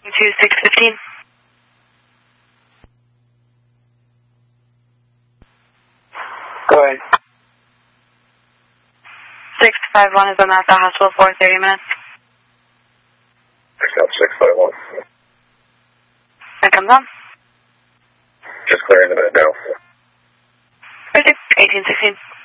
2615. Go ahead. 651 is on Nassau Hospital for 30 minutes. 651. That comes on. Just clearing the minute now. 1816.